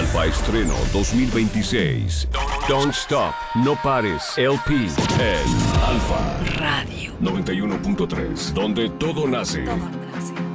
Alfa Estreno 2026. Don't Stop, No Pares, LP en Alfa Radio 91.3, donde todo nace. Todo nace.